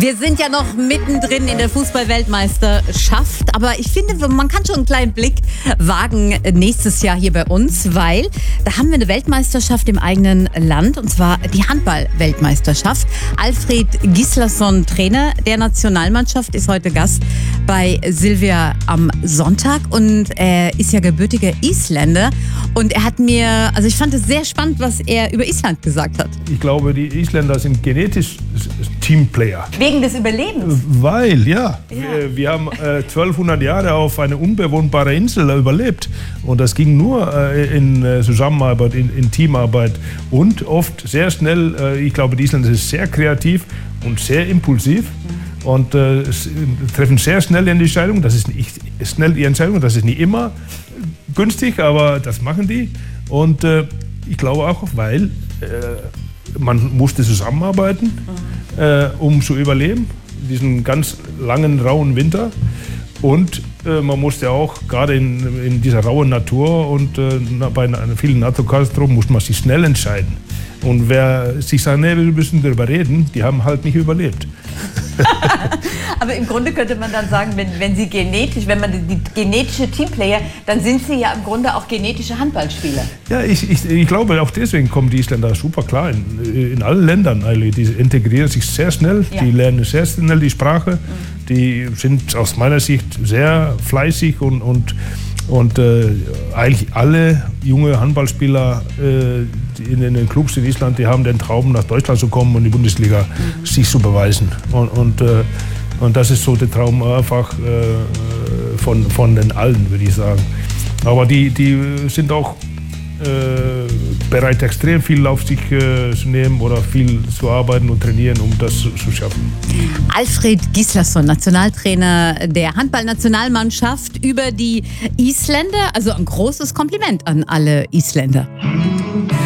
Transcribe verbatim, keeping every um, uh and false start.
Wir sind ja noch mittendrin in der Fußball-Weltmeisterschaft, aber ich finde, man kann schon einen kleinen Blick wagen nächstes Jahr hier bei uns, weil da haben wir eine Weltmeisterschaft im eigenen Land, und zwar die Handball-Weltmeisterschaft. Alfred Gislason, Trainer der Nationalmannschaft, ist heute Gast bei Silvia am Sonntag, und er ist ja gebürtiger Isländer, und er hat mir, also ich fand es sehr spannend, was er über Island gesagt hat. Ich glaube, die Isländer sind genetisch Teamplayer. Wegen des Überlebens? Weil, ja, ja. Wir, wir haben äh, zwölfhundert Jahre auf eine unbewohnbare Insel überlebt. Und das ging nur äh, in äh, Zusammenarbeit, in, in Teamarbeit. Und oft sehr schnell, äh, ich glaube, die Isländer sind sehr kreativ und sehr impulsiv. Mhm. Und äh, treffen sehr schnell die Entscheidung. Das ist nicht schnell die Entscheidung, das ist nicht immer günstig, aber das machen die. Und äh, ich glaube auch, weil äh, man musste zusammenarbeiten, mhm. äh, um zu überleben, diesen ganz langen, rauen Winter. Und äh, man musste auch, gerade in, in dieser rauen Natur und äh, bei vielen Naturkatastrophen, musste man sich schnell entscheiden. Und wer sich sagt, nee, wir müssen darüber reden, die haben halt nicht überlebt. Aber im Grunde könnte man dann sagen, wenn, wenn sie genetisch, wenn man die, die genetische Teamplayer, dann sind sie ja im Grunde auch genetische Handballspieler. Ja, ich, ich, ich glaube, auch deswegen kommen die Isländer super klar in, in allen Ländern. Eigentlich. Die integrieren sich sehr schnell, ja. Die lernen sehr schnell die Sprache, mhm. Die sind aus meiner Sicht sehr fleißig und, und Und äh, eigentlich alle junge Handballspieler äh, in, in den Clubs in Island, die haben den Traum, nach Deutschland zu kommen und die Bundesliga mhm. sich zu beweisen. Und, und, äh, und das ist so der Traum einfach äh, von, von den allen, würde ich sagen. Aber die, die sind auch äh, bereit, extrem viel auf sich äh, zu nehmen oder viel zu arbeiten und trainieren, um das zu, zu schaffen. Alfred Gislason, Nationaltrainer der Handballnationalmannschaft, über die Isländer. Also ein großes Kompliment an alle Isländer.